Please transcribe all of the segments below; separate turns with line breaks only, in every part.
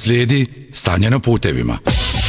Slijedi stanje na putevima.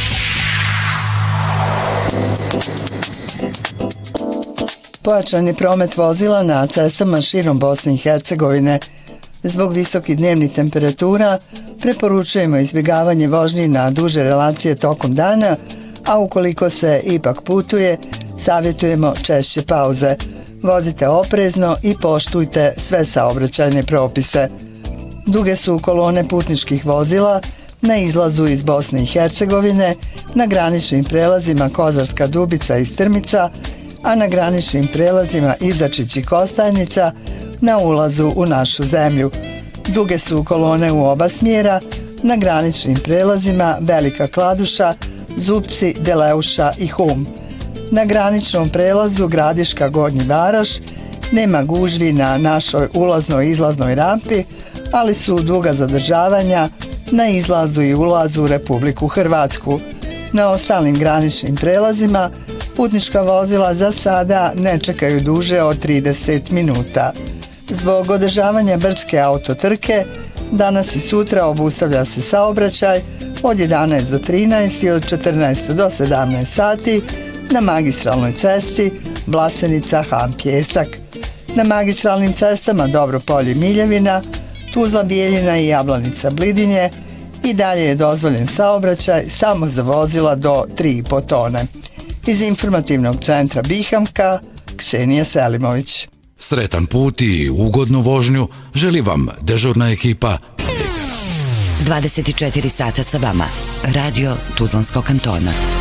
Pojačan je promet vozila na cestama širom Bosne i Hercegovine. Zbog visokih dnevnih temperatura preporučujemo izbjegavanje vožnji na duže relacije tokom dana, a ukoliko se ipak putuje, savjetujemo češće pauze. Vozite oprezno i poštujte sve saobraćajne propise. Duge su kolone putničkih vozila na izlazu iz Bosne i Hercegovine, na graničnim prelazima Kozarska Dubica i Strmica, a na graničnim prelazima Izačić i Kostajnica na ulazu u našu zemlju. Duge su kolone u oba smjera na graničnim prelazima Velika Kladuša, Zupci, Deleuša i Hum. Na graničnom prelazu Gradiška Gornji Varaš nema gužvi na našoj ulaznoj i izlaznoj rampi, ali su duga zadržavanja na izlazu i ulazu u Republiku Hrvatsku. Na ostalim graničnim prelazima putnička vozila za sada ne čekaju duže od 30 minuta. Zbog održavanja brdske autotrke, danas i sutra obustavlja se saobraćaj od 11 do 13 i od 14 do 17 sati na magistralnoj cesti Vlasenica-Han Pjesak. Na magistralnim cestama Dobropolje Miljevina, Tuzla Bijeljina i Jablanica Blidinje i dalje je dozvoljen saobraćaj samo za vozila do 3,5 tone. Iz informativnog centra Bihamka, Ksenija Selimović.
Sretan put i ugodnu vožnju želi vam dežurna ekipa.
24 sata sa vama. Radio Tuzlanskog kantona.